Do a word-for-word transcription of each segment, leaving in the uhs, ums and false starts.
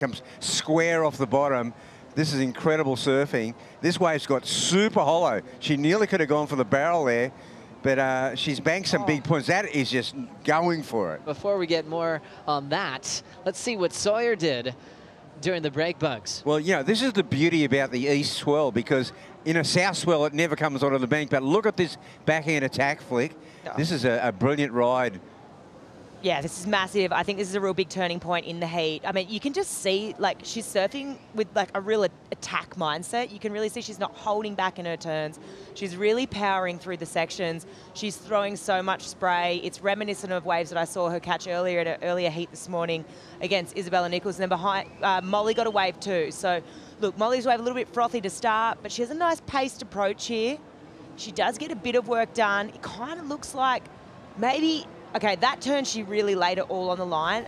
comes square off the bottom. This is incredible surfing. This wave's got super hollow. She nearly could have gone for the barrel there, but uh, she's banked some oh. big points. That is just going for it. Before we get more on that, let's see what Sawyer did during the break bugs. Well, you know, this is the beauty about the east swell, because in a south swell, it never comes onto the bank. But look at this backhand attack flick. Oh. This is a, a brilliant ride. Yeah, this is massive. I think this is a real big turning point in the heat. I mean, you can just see, like, she's surfing with, like, a real attack mindset. You can really see she's not holding back in her turns. She's really powering through the sections. She's throwing so much spray. It's reminiscent of waves that I saw her catch earlier at an earlier heat this morning against Isabella Nichols. And then behind, uh, Molly got a wave too. So, look, Molly's wave a little bit frothy to start, but she has a nice paced approach here. She does get a bit of work done. It kind of looks like maybe... Okay, that turn, she really laid it all on the line.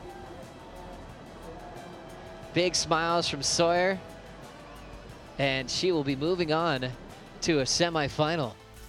Big smiles from Sawyer. And she will be moving on to a semifinal.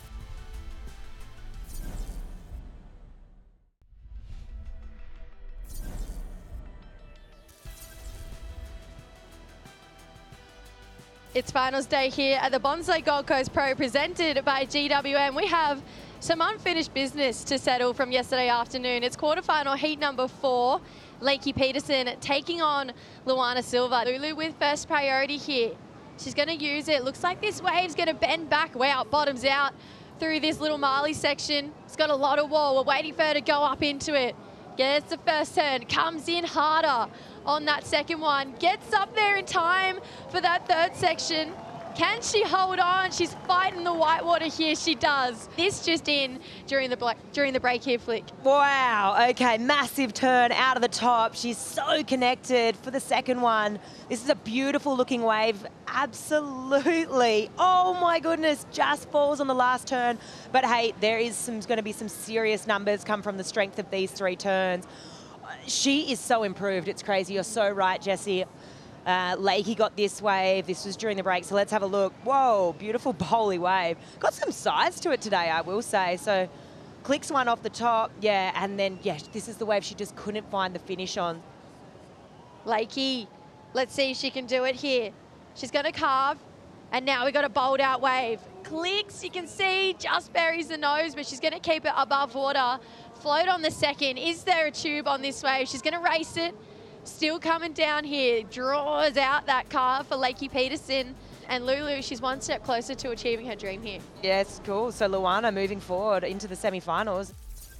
It's finals day here at the Bonsai Gold Coast Pro presented by G W M. We have some unfinished business to settle from yesterday afternoon. It's quarterfinal heat number four. Lakey Peterson taking on Luana Silva. Lulu with first priority here. She's going to use it. Looks like this wave's going to bend back. Wow, bottoms out through this little Marley section. It's got a lot of wall. We're waiting for her to go up into it. Gets the first turn, comes in harder on that second one. Gets up there in time for that third section. Can she hold on? She's fighting the whitewater here. She does. This just in during the black, during the break here, Flick. Wow. Okay, massive turn out of the top. She's so connected for the second one. This is a beautiful looking wave. Absolutely. Oh my goodness, just falls on the last turn. But hey, there is some going to be some serious numbers come from the strength of these three turns. She is so improved. It's crazy. You're so right, Jessie. Uh, Lakey got this wave. This was during the break, so let's have a look. Whoa, beautiful bowly wave. Got some size to it today, I will say. So clicks one off the top, yeah, and then, yeah, this is the wave she just couldn't find the finish on. Lakey, let's see if she can do it here. She's going to carve, and now we got a bowled out wave. Clicks, you can see, just buries the nose, but she's going to keep it above water. Float on the second. Is there a tube on this wave? She's going to race it. Still coming down here, draws out that carve for Lakey Peterson. And Lulu, she's one step closer to achieving her dream here. Yes, cool. So Luana moving forward into the semi-finals.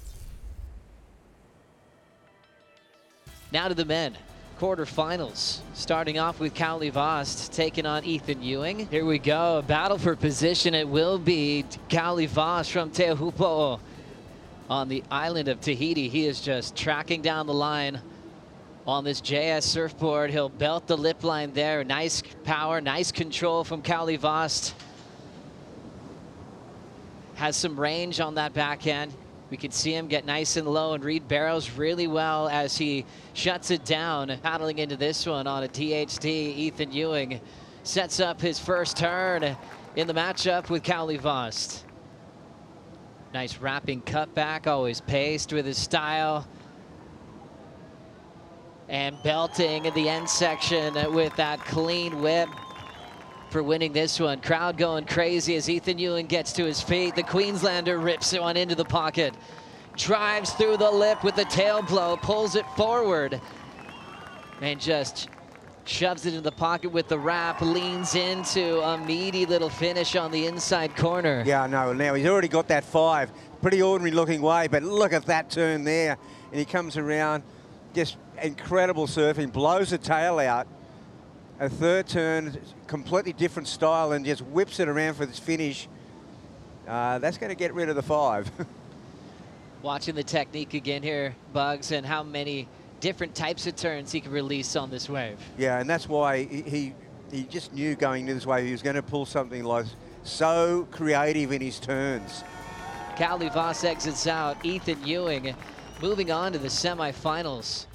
Now to the men. Quarterfinals. Starting off with Cowley Vost taking on Ethan Ewing. Here we go. A battle for position. It will be Cowley Vost from Teahupo'o on the island of Tahiti. He is just tracking down the line on this J S surfboard. He'll belt the lip line there. Nice power, nice control from Cowley Vost. Has some range on that backhand. We can see him get nice and low and read barrels really well as he shuts it down. Paddling into this one on a T H T, Ethan Ewing sets up his first turn in the matchup with Cowley Vost. Nice wrapping cutback, always paced with his style. And belting in the end section with that clean whip for winning this one. Crowd going crazy as Ethan Ewing gets to his feet. The Queenslander rips it one into the pocket. Drives through the lip with the tail blow, pulls it forward, and just shoves it in the pocket with the wrap, leans into a meaty little finish on the inside corner. Yeah, no, now he's already got that five. Pretty ordinary looking wave, but look at that turn there. And he comes around. Just incredible surfing, blows the tail out. A third turn, completely different style, and just whips it around for this finish. Uh, that's going to get rid of the five. Watching the technique again here, Bugs, and how many different types of turns he can release on this wave. Yeah, and that's why he, he, he just knew going into this wave he was going to pull something like so creative in his turns. Cowley Vost exits out. Ethan Ewing moving on to the semifinals.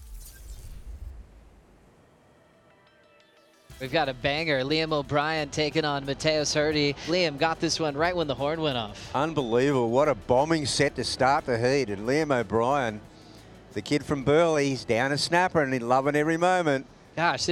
We've got a banger. Liam O'Brien taking on Mateus Hurdy. Liam got this one right when the horn went off. Unbelievable. What a bombing set to start the heat. And Liam O'Brien, the kid from Burleigh, he's down a snapper and he's loving every moment. Gosh.